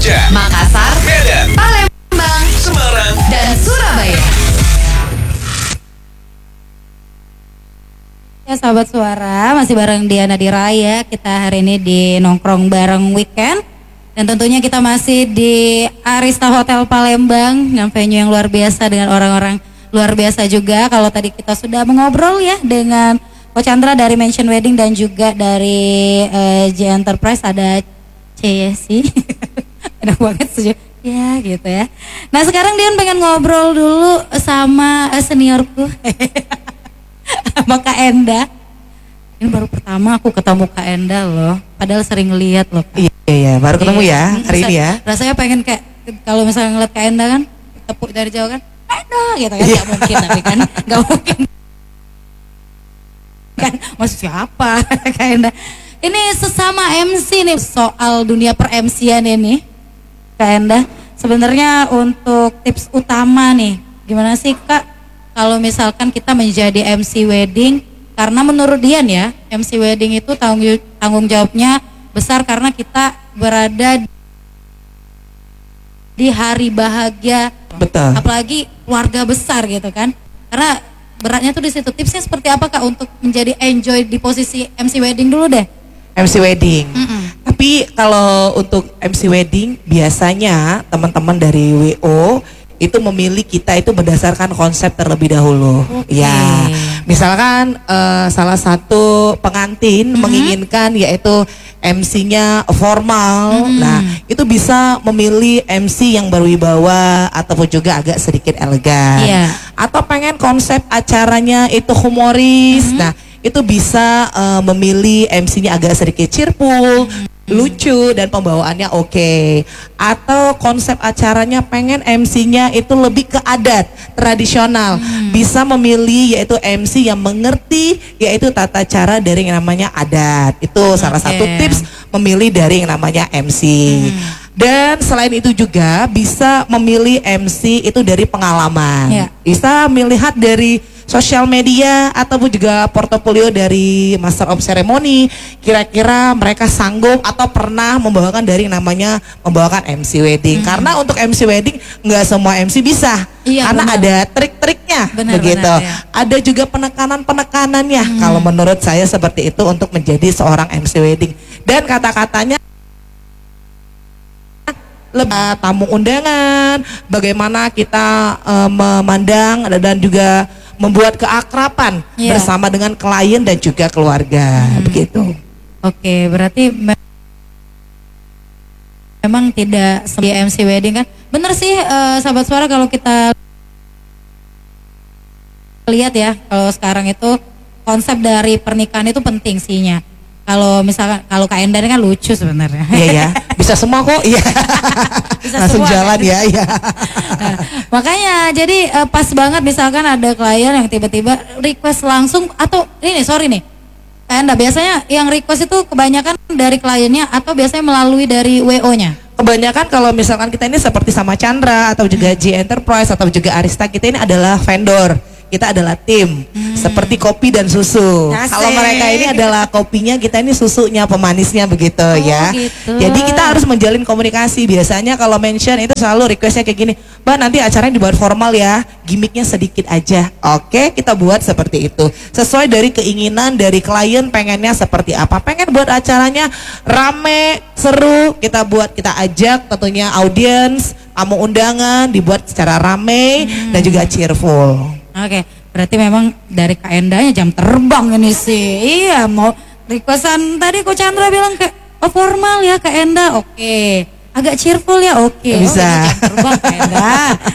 Banjar, Makassar, Medan, Palembang, Semarang, dan Surabaya. Ya sahabat suara, masih bareng Diana di Raya. Kita hari ini di nongkrong bareng weekend. Dan tentunya kita masih di Arista Hotel Palembang, yang venue yang luar biasa dengan orang-orang luar biasa juga. Kalau tadi kita sudah mengobrol ya dengan Coach Chandra dari Mansion Wedding dan juga dari J Enterprise, ada Cesi. Enak banget setuju. Ya gitu ya. Nah sekarang Dian pengen ngobrol dulu sama seniorku. Sama Kak Enda. Ini baru pertama aku ketemu Kak Enda loh. Padahal sering ngeliat loh Kak. Iya, baru ketemu ya hari ini ya. Rasanya pengen kayak kalau misalnya ngeliat Kak Enda kan, tepuk dari jauh kan, Enda gitu kan, nggak mungkin tapi kan, nggak mungkin kan, maksud siapa Kak Enda? Ini sesama MC nih soal dunia per MC-an ini, Kak Enda. Sebenarnya untuk tips utama nih, gimana sih Kak? Kalau misalkan kita menjadi MC wedding, karena menurut Dian ya, MC wedding itu tanggung jawabnya besar karena kita berada di hari bahagia. Betul. Apalagi keluarga besar gitu kan. Karena beratnya tuh di situ. Tipsnya seperti apa Kak untuk menjadi enjoy di posisi MC wedding dulu deh? MC wedding. Tapi kalau untuk MC wedding biasanya teman-teman dari WO itu memilih kita itu berdasarkan konsep terlebih dahulu. Ya, misalkan salah satu pengantin menginginkan yaitu MC-nya formal. Nah, itu bisa memilih MC yang berwibawa ataupun juga agak sedikit elegan. Atau pengen konsep acaranya itu humoris. Nah, itu bisa memilih MC-nya agak sedikit cheerful, lucu dan pembawaannya oke. Atau konsep acaranya pengen MC-nya itu lebih ke adat, tradisional. Bisa memilih yaitu MC yang mengerti yaitu tata cara dari yang namanya adat. Itu salah satu tips memilih dari yang namanya MC. Dan selain itu juga bisa memilih MC itu dari pengalaman. Bisa melihat dari sosial media ataupun juga portofolio dari Master of Ceremony, kira-kira mereka sanggup atau pernah membawakan dari namanya membawakan MC wedding. Karena untuk MC wedding nggak semua MC bisa, karena ada trik-triknya begitu. Ada juga penekanan-penekanannya. Kalau menurut saya seperti itu untuk menjadi seorang MC wedding. Dan kata-katanya lebih tamu undangan, bagaimana kita memandang dan juga membuat keakraban bersama dengan klien dan juga keluarga, begitu. Oke, berarti memang tidak sebagai MC wedding kan? Bener sih, sahabat suara, kalau kita lihat ya, kalau sekarang itu konsep dari pernikahan itu penting sihnya. Kalau misalkan kalau Kak Enda ini kan lucu sebenarnya. Iya ya, bisa semua kok. Iya. Langsung semua, jalan kan? Ya. Nah, makanya jadi pas banget misalkan ada klien yang tiba-tiba request langsung, atau ini sorry nih, Kak Enda, biasanya yang request itu kebanyakan dari kliennya atau biasanya melalui dari WO-nya? Kebanyakan kalau misalkan kita ini seperti sama Chandra atau juga J Enterprise atau juga Arista, kita ini adalah vendor. Kita adalah tim, seperti kopi dan susu. Kalau mereka ini adalah kopinya, kita ini susunya, pemanisnya begitu ya. Gitu. Jadi kita harus menjalin komunikasi. Biasanya kalau mention itu selalu requestnya kayak gini, Mbak nanti acaranya dibuat formal ya, gimmicknya sedikit aja. Oke, kita buat seperti itu. Sesuai dari keinginan dari klien, pengennya seperti apa. Pengen buat acaranya rame, seru, kita buat, kita ajak tentunya audiens, tamu undangan, dibuat secara rame dan juga cheerful. Oke, berarti memang dari Kak Endanya jam terbang ini sih. Iya, mau requestan tadi Coach Chandra bilang kayak formal ya Kak Enda. Oke. Agak cheerful ya, oke. Bisa. Jam terbang Kak Enda.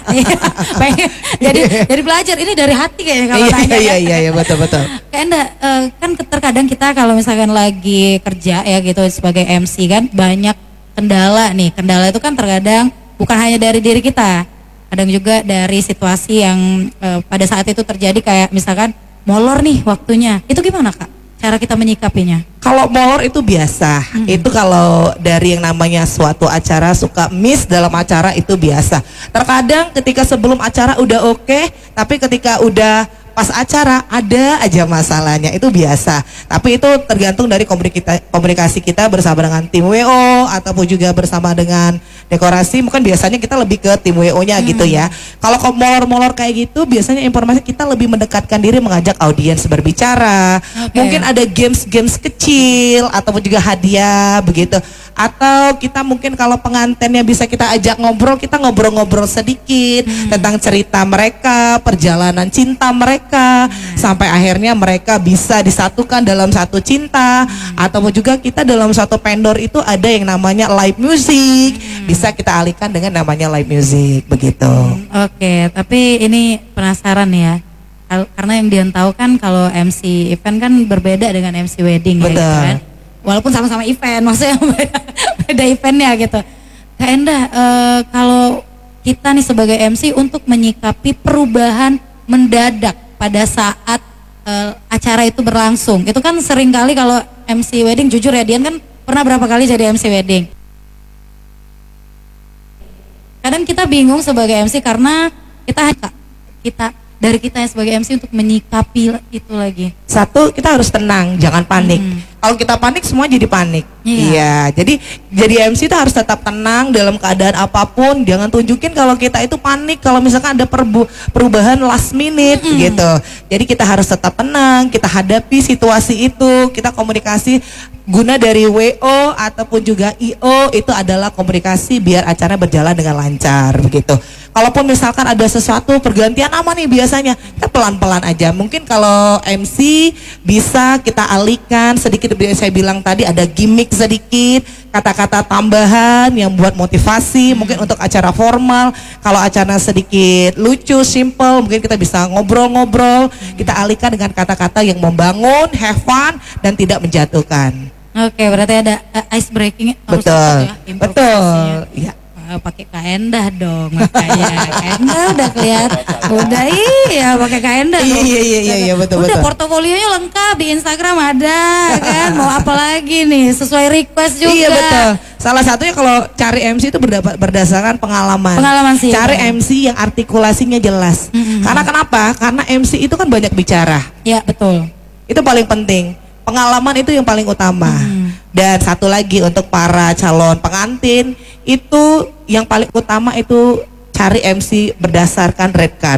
jadi belajar ini dari hati kayaknya kalau tanya. Iya, betul. Kak Enda, kan terkadang kita kalau misalkan lagi kerja ya gitu sebagai MC kan banyak kendala nih. Kendala itu kan terkadang bukan hanya dari diri kita. Kadang juga dari situasi yang pada saat itu terjadi, kayak misalkan molor nih waktunya. Itu gimana Kak? Cara kita menyikapinya? Kalau molor itu biasa. Itu kalau dari yang namanya suatu acara suka miss dalam acara itu biasa. Terkadang ketika sebelum acara udah oke, tapi ketika udah pas acara ada aja masalahnya, itu biasa. Tapi itu tergantung dari komunikasi kita bersama dengan tim WO ataupun juga bersama dengan dekorasi mungkin biasanya kita lebih ke tim WO-nya gitu ya. Kalau molor-molor kayak gitu biasanya informasi kita lebih mendekatkan diri, mengajak audiens berbicara. Mungkin ada games-games kecil ataupun juga hadiah begitu. Atau kita mungkin kalau pengantinnya bisa kita ajak ngobrol, kita ngobrol-ngobrol sedikit tentang cerita mereka, perjalanan cinta mereka, sampai akhirnya mereka bisa disatukan dalam satu cinta. Ataupun juga kita dalam satu vendor itu ada yang namanya live music, bisa kita alihkan dengan namanya live music begitu. Oke, tapi ini penasaran ya. Karena yang Dian tahu kan kalau MC event kan berbeda dengan MC wedding ya, gitu kan. Walaupun sama-sama event, maksudnya beda eventnya gitu. Kak Endah, kalau kita nih sebagai MC untuk menyikapi perubahan mendadak pada saat acara itu berlangsung, itu kan sering kali kalau MC wedding, jujur ya Dian kan pernah berapa kali jadi MC wedding. Kadang kita bingung sebagai MC karena kita dari kita sebagai MC untuk menyikapi itu lagi. Satu, kita harus tenang, jangan panik. Kalau kita panik semua jadi panik. Iya, jadi MC itu harus tetap tenang dalam keadaan apapun. Jangan tunjukin kalau kita itu panik kalau misalkan ada perubahan last minute gitu. Jadi kita harus tetap tenang, kita hadapi situasi itu, kita komunikasi. Guna dari WO ataupun juga IO itu adalah komunikasi biar acara berjalan dengan lancar begitu. Kalaupun misalkan ada sesuatu pergantian nama nih biasanya, kita pelan-pelan aja. Mungkin kalau MC bisa kita alihkan sedikit, saya bilang tadi ada gimmick sedikit, kata-kata tambahan yang buat motivasi, mungkin untuk acara formal. Kalau acara sedikit lucu, simple, mungkin kita bisa ngobrol-ngobrol, kita alihkan dengan kata-kata yang membangun, have fun, dan tidak menjatuhkan. Oke, berarti ada ice breaking. Betul, betul. Ya. Pakai Kak Endah dong, makanya Kak Endah udah kelihatan, udah iya pakai Kak Endah. Iya, betul. Udah portofolionya lengkap di Instagram ada kan, mau apa lagi nih, sesuai request juga. Iya betul. Salah satunya kalau cari MC itu berdasarkan pengalaman. Pengalaman sih. Cari MC yang artikulasinya jelas. Karena kenapa? Karena MC itu kan banyak bicara. Ya betul. Itu paling penting. Pengalaman itu yang paling utama. Dan satu lagi untuk para calon pengantin itu yang paling utama itu cari MC berdasarkan red card.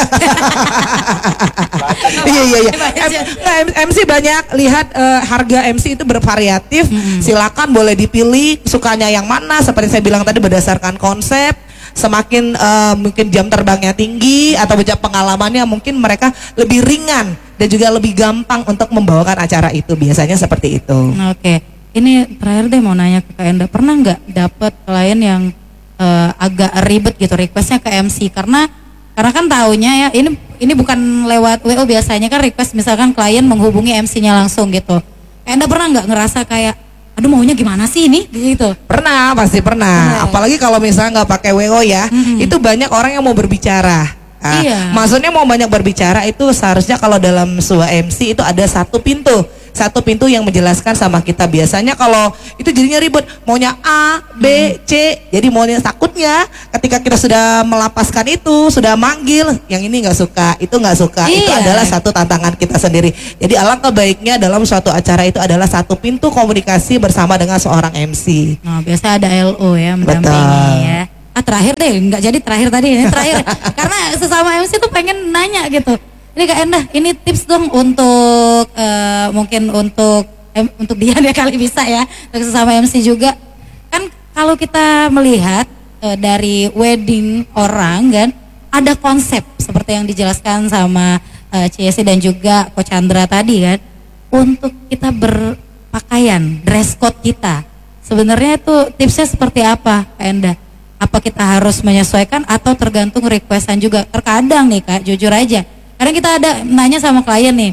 MC banyak, lihat harga MC itu bervariatif. Silakan boleh dipilih sukanya yang mana. Seperti saya bilang tadi berdasarkan konsep. Semakin mungkin jam terbangnya tinggi atau pengalamannya mungkin mereka lebih ringan dan juga lebih gampang untuk membawakan acara itu, biasanya seperti itu. Oke, ini terakhir deh mau nanya ke Kak Endah, pernah nggak dapat klien yang agak ribet gitu requestnya ke MC karena kan taunya ya ini bukan lewat WO, biasanya kan request misalkan klien menghubungi MC-nya langsung gitu. Kak Endah pernah nggak ngerasa kayak aduh maunya gimana sih ini gitu? Pernah, pasti pernah. Apalagi kalau misalnya nggak pakai WO ya, itu banyak orang yang mau berbicara. Maksudnya mau banyak berbicara itu seharusnya kalau dalam sebuah MC itu ada satu pintu yang menjelaskan sama kita. Biasanya kalau itu jadinya ribet, maunya A, B, C. Jadi maunya, takutnya ketika kita sudah melapaskan itu, sudah manggil, yang ini nggak suka, itu nggak suka. Itu adalah satu tantangan kita sendiri. Jadi alangkah baiknya dalam suatu acara itu adalah satu pintu komunikasi bersama dengan seorang MC. Nah, biasa ada LO ya mendampingi ya. Terakhir deh, nggak jadi terakhir tadi, ini terakhir. Karena sesama MC tuh pengen nanya gitu. Ini Kak Endah, ini tips dong untuk mungkin untuk Dian ya kali bisa ya, untuk sesama MC juga. Kan kalau kita melihat dari wedding orang kan, ada konsep seperti yang dijelaskan sama Ciesi dan juga Coach Chandra tadi kan, untuk kita berpakaian, dress code kita. Sebenarnya itu tipsnya seperti apa Kak Endah? Apa kita harus menyesuaikan atau tergantung requestan juga? Terkadang nih Kak, jujur aja, karena kita ada nanya sama klien nih,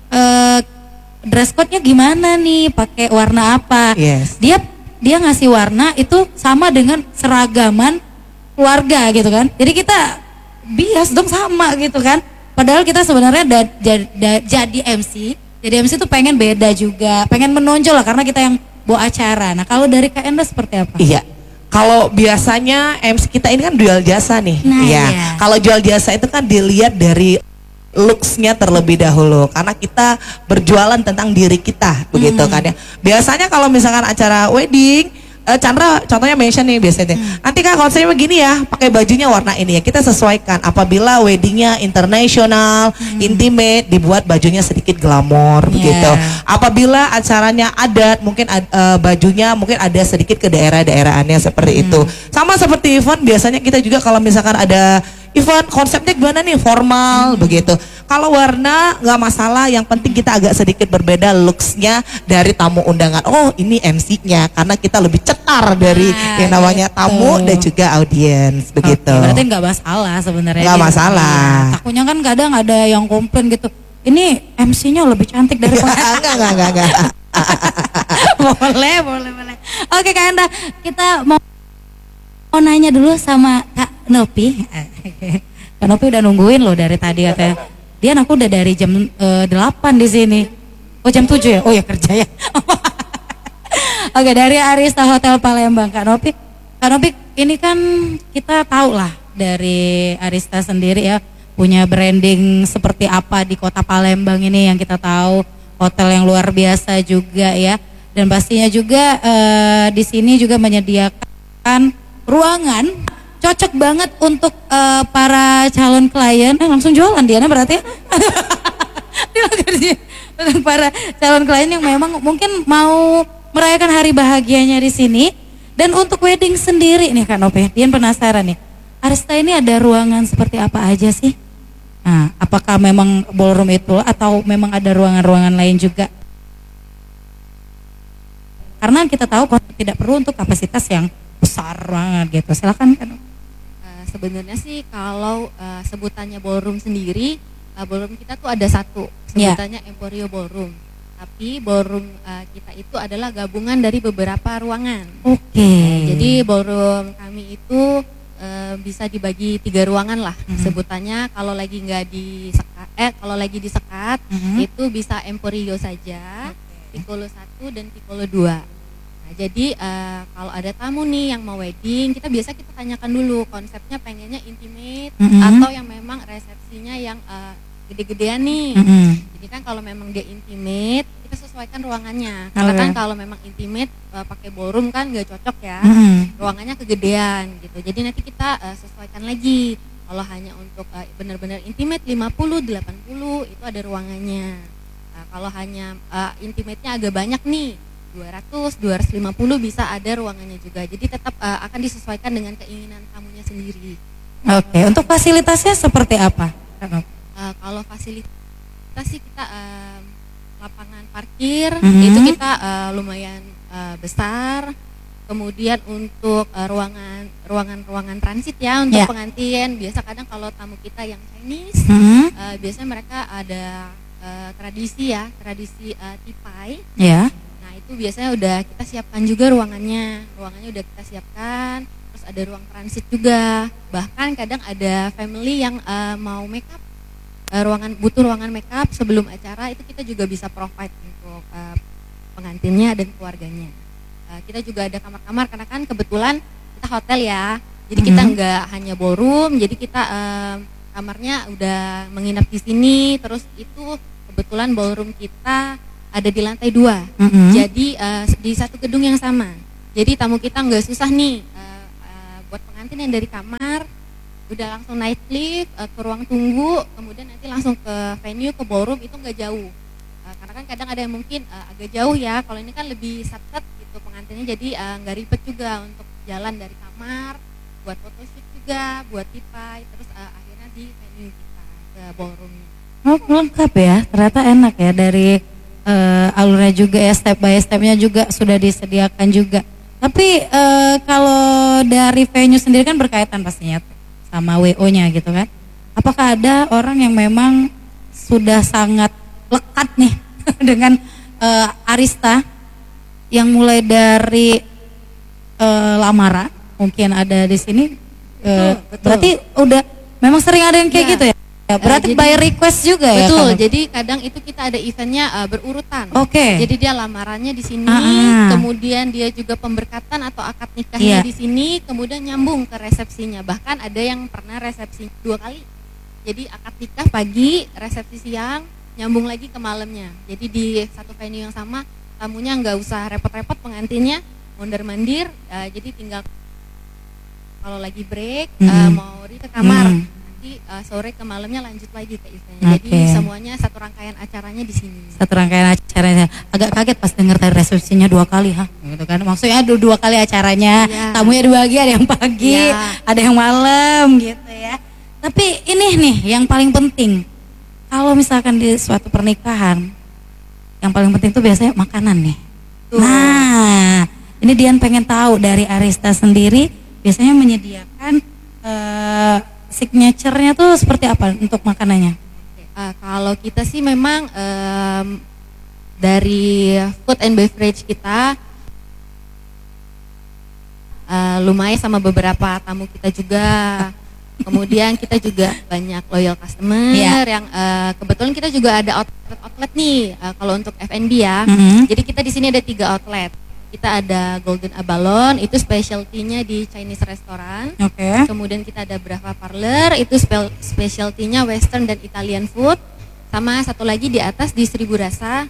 dress code-nya gimana nih, pakai warna apa? Dia ngasih warna itu sama dengan seragaman keluarga gitu kan. Jadi kita bias dong sama gitu kan. Padahal kita sebenarnya jadi MC tuh pengen beda juga, pengen menonjol lah karena kita yang bawa acara. Nah kalau dari Kak Endah seperti apa? Iya. Kalau biasanya MC kita ini kan jual jasa nih. Kalau jual jasa itu kan dilihat dari looks-nya terlebih dahulu, karena kita berjualan tentang diri kita begitu kan ya. Biasanya kalau misalkan acara wedding Chandra contohnya mention nih biasanya. Nanti kan konsepnya begini ya, pakai bajunya warna ini ya. Kita sesuaikan. Apabila weddingnya internasional, intimate, dibuat bajunya sedikit glamor begitu. Apabila acaranya adat, mungkin bajunya mungkin ada sedikit ke daerah-daerahannya seperti itu. Sama seperti event, biasanya kita juga kalau misalkan ada event konsepnya gimana nih, formal begitu. Kalau warna nggak masalah, yang penting kita agak sedikit berbeda looksnya dari tamu undangan. Oh ini MC-nya, karena kita lebih cetar dari yang namanya tamu dan juga audiens begitu. Berarti nggak masalah sebenarnya. Nggak masalah. Takutnya kan kadang ada yang komplain gitu. Ini MC-nya lebih cantik dari enggak. boleh. Oke Kak Enda, kita mau nanya dulu sama Kak Nopi. Kak Nopi udah nungguin loh dari tadi katanya. Dian, aku udah dari jam 8 di sini. Oh jam 7 ya? Oh ya kerja ya. Oke, dari Arista Hotel Palembang, Kak Nopi. Kak Nopi, ini kan kita tahu lah dari Arista sendiri ya, punya branding seperti apa di kota Palembang ini yang kita tahu, hotel yang luar biasa juga ya. Dan pastinya juga di sini juga menyediakan ruangan cocok banget untuk para calon klien. Langsung jualan Diana berarti ya. Untuk para calon klien yang memang mungkin mau merayakan hari bahagianya di sini. Dan untuk wedding sendiri nih Kak Nopi, Dian penasaran nih, Arista ini ada ruangan seperti apa aja sih? Nah, apakah memang ballroom itu atau memang ada ruangan-ruangan lain juga? Karena kita tahu tidak perlu untuk kapasitas yang besar banget gitu. Silakan Kak Nopi. Sebenarnya sih kalau sebutannya ballroom sendiri, ballroom kita tuh ada satu, sebutannya Emporio Ballroom. Tapi ballroom kita itu adalah gabungan dari beberapa ruangan. Jadi ballroom kami itu bisa dibagi 3 ruangan lah. Sebutannya kalau lagi nggak disekat, kalau lagi disekat itu bisa Emporio saja, Piccolo 1 dan Piccolo 2. Nah, jadi kalau ada tamu nih yang mau wedding, kita tanyakan dulu konsepnya pengennya intimate atau yang memang resepsinya yang gede-gedean nih. Jadi kan kalau memang dia intimate, kita sesuaikan ruangannya. Karena kan kalau memang intimate pakai ballroom kan nggak cocok ya, ruangannya kegedean gitu. Jadi nanti kita sesuaikan lagi. Kalau hanya untuk benar-benar intimate 50-80 itu ada ruangannya. Kalau hanya intimate-nya agak banyak nih, 200-250 bisa ada ruangannya juga. Jadi tetap akan disesuaikan dengan keinginan tamunya sendiri. Oke, untuk fasilitasnya seperti apa? Kalau fasilitas sih kita lapangan parkir itu kita lumayan besar. Kemudian untuk ruangan transit ya untuk pengantin. Biasa kadang kalau tamu kita yang Chinese, biasanya mereka ada tradisi tipai. Itu biasanya udah kita siapkan juga ruangannya udah kita siapkan. Terus ada ruang transit juga, bahkan kadang ada family yang mau make up, butuh ruangan make up sebelum acara, itu kita juga bisa provide untuk pengantinnya dan keluarganya. Kita juga ada kamar-kamar karena kan kebetulan kita hotel ya, jadi kita nggak hanya ballroom, jadi kita kamarnya udah menginap di sini. Terus itu kebetulan ballroom kita ada di lantai 2, jadi di satu gedung yang sama. Jadi tamu kita nggak susah nih, buat pengantin yang dari kamar udah langsung naik lift ke ruang tunggu, kemudian nanti langsung ke venue, ke ballroom, itu nggak jauh. Karena kan kadang ada yang mungkin agak jauh ya, kalau ini kan lebih sat-sat gitu pengantinnya, jadi nggak ribet juga untuk jalan dari kamar, buat photoshoot juga, buat tipai, terus akhirnya di venue kita ke ballroomnya. Lengkap ya, ternyata enak ya, dari alurnya juga ya, step by stepnya juga sudah disediakan juga. Tapi kalau dari venue sendiri kan berkaitan pastinya sama WO-nya gitu kan. Apakah ada orang yang memang sudah sangat lekat nih dengan Arista, yang mulai dari lamaran mungkin ada di sini? Betul. Berarti udah memang sering ada yang kayak gitu ya? Berarti jadi, by request juga ya? Betul, jadi kadang itu kita ada eventnya berurutan. Jadi dia lamarannya di sini, kemudian dia juga pemberkatan atau akad nikahnya di sini, kemudian nyambung ke resepsinya. Bahkan ada yang pernah resepsi 2 kali. Jadi akad nikah pagi, resepsi siang, nyambung lagi ke malamnya. Jadi di satu venue yang sama, tamunya nggak usah repot-repot pengantinnya, mondar-mandir, jadi tinggal kalau lagi break mau ke kamar, nanti sore ke malamnya lanjut lagi ke eventnya. Jadi semuanya satu rangkaian acaranya di sini. Satu rangkaian acaranya. Agak kaget pas denger tadi resepsinya 2 kali, gitu kan? Maksudnya 2 kali acaranya, tamunya dibagi, ada yang pagi, ada yang malam, gitu ya. Tapi ini nih yang paling penting. Kalau misalkan di suatu pernikahan, yang paling penting itu biasanya makanan nih. Nah, ini Dian pengen tahu dari Arista sendiri biasanya menyediakan signature-nya tuh seperti apa untuk makanannya? Kalau kita sih memang dari food and beverage kita lumayan sama beberapa tamu kita juga. Kemudian kita juga banyak loyal customer yang kebetulan kita juga ada outlet nih kalau untuk F&B ya. Jadi kita di sini ada 3 outlet. Kita ada Golden Abalone, itu specialty-nya di Chinese restaurant. Kemudian kita ada Brava Parlor, itu specialty-nya Western dan Italian food. Sama satu lagi di atas di Seribu Rasa,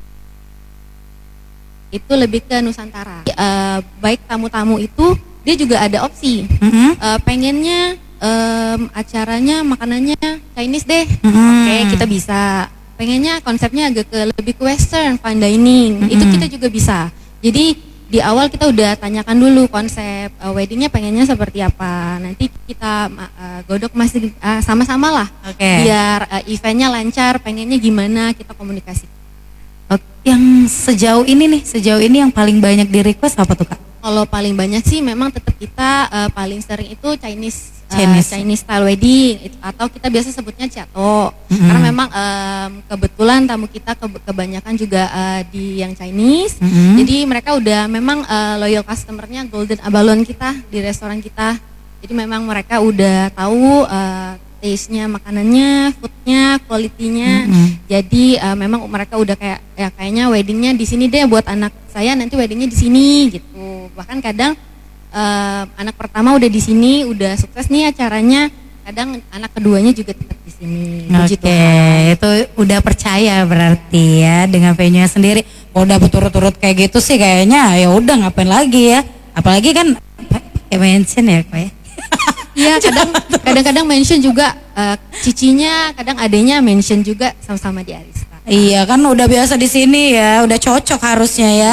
itu lebih ke Nusantara. Baik tamu-tamu itu dia juga ada opsi. Pengennya acaranya makanannya Chinese deh. Oke, kita bisa. Pengennya konsepnya agak lebih ke Western, fine dining. Itu kita juga bisa. Jadi di awal kita udah tanyakan dulu konsep weddingnya pengennya seperti apa. Nanti kita godok masih sama-sama lah. Biar eventnya lancar, pengennya gimana kita komunikasi. Yang sejauh ini yang paling banyak di request apa tuh Kak? Kalau paling banyak sih memang tetap kita paling sering itu Chinese style wedding atau kita biasa sebutnya Ciato. Karena memang kebetulan tamu kita kebanyakan juga di yang Chinese. Jadi mereka udah memang loyal customernya Golden Abalone kita di restoran kita. Jadi memang mereka udah tahu taste-nya, makanannya, food-nya, quality-nya. Jadi memang mereka udah kayaknya weddingnya di sini deh buat anak saya, nanti weddingnya di sini gitu. Bahkan kadang anak pertama udah di sini, udah sukses nih acaranya, kadang anak keduanya juga tetap di sini. Itu udah percaya berarti ya dengan venue-nya sendiri. Udah berturut-turut kayak gitu sih kayaknya ya udah ngapain lagi ya. Apalagi kan kayak mention ya Kak ya. Iya, kadang-kadang mention juga cicinya, kadang adenya mention juga sama-sama di Arista. Iya kan udah biasa di sini ya, udah cocok harusnya ya.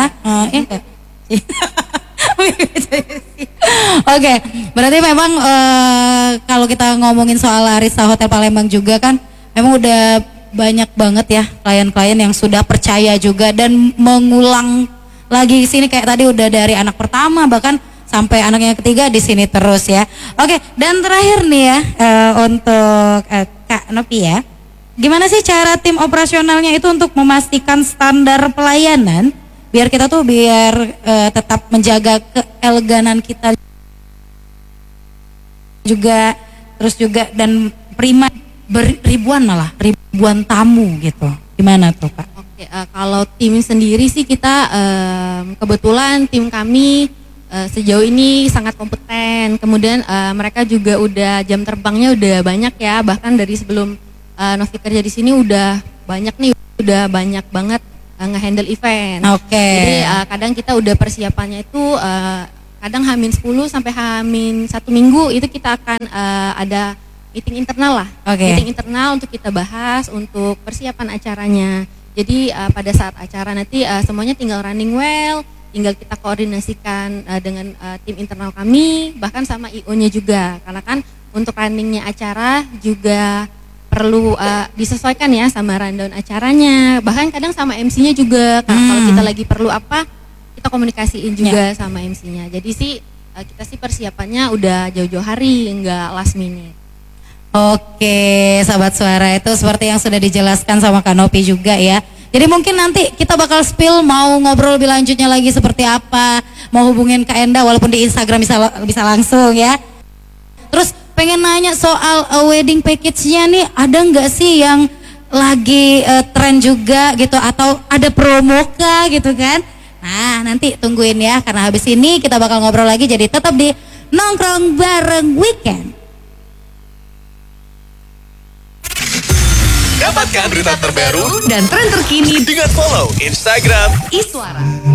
Oke, berarti memang kalau kita ngomongin soal Arista Hotel Palembang juga kan memang udah banyak banget ya klien-klien yang sudah percaya juga dan mengulang lagi di sini kayak tadi udah dari anak pertama bahkan sampai anaknya ketiga di sini terus ya. Oke, dan terakhir nih ya untuk Kak Nopi ya. Gimana sih cara tim operasionalnya itu untuk memastikan standar pelayanan biar kita tuh tetap menjaga keeleganan kita juga terus juga dan prima ribuan tamu gitu. Gimana tuh Kak? Oke, kalau tim sendiri sih kita kebetulan tim kami sejauh ini sangat kompeten. Kemudian mereka juga udah jam terbangnya udah banyak ya. Bahkan dari sebelum Novi kerja di sini udah banyak banget nge-handle event. Jadi kadang kita udah persiapannya itu kadang H-10 sampai H-1 minggu itu kita akan ada meeting internal lah. Meeting internal untuk kita bahas untuk persiapan acaranya. Jadi pada saat acara nanti semuanya tinggal running well. Tinggal kita koordinasikan dengan tim internal kami, bahkan sama IO-nya juga. Karena kan untuk runningnya acara juga perlu disesuaikan ya sama rundown acaranya. Bahkan kadang sama MC-nya juga. Kalau kita lagi perlu apa, kita komunikasiin juga sama MC-nya. Jadi sih kita sih persiapannya udah jauh-jauh hari, enggak last minute. Oke, sahabat suara itu seperti yang sudah dijelaskan sama Kak Nopi juga ya. Jadi mungkin nanti kita bakal spill mau ngobrol lebih lanjutnya lagi seperti apa, mau hubungin Kak Enda walaupun di Instagram bisa langsung ya. Terus pengen nanya soal wedding package-nya nih, ada nggak sih yang lagi tren juga gitu atau ada promo kah gitu kan? Nah nanti tungguin ya karena habis ini kita bakal ngobrol lagi, jadi tetap di Nongkrong Bareng Weekend. Dapatkan berita terbaru dan tren terkini dengan follow Instagram Iswara.